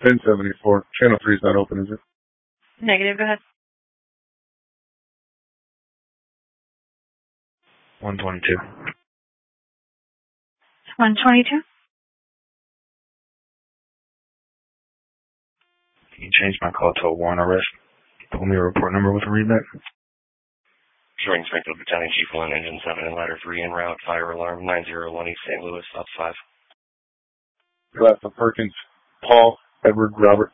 1074. Channel 3 is not open, is it? Negative, go ahead. 122. 122? Can you change my call to a warrant arrest? Pull me a report number with a readback. Showing Springfield Battalion Chief 1, Engine 7 and Ladder 3 en route. Fire alarm 901 East St. Louis, up 5. Glass of Perkins. Paul Edward Robert